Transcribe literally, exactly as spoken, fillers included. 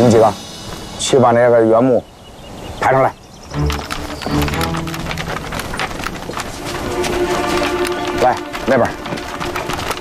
们几个去把那个原木抬上来。来，那边。